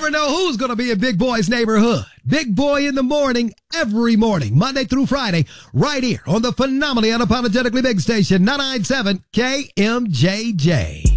never know who's going to be in Big Boy's neighborhood. Big Boy in the morning, every morning, Monday through Friday, right here on the phenomenally unapologetically big station, 997 KMJJ.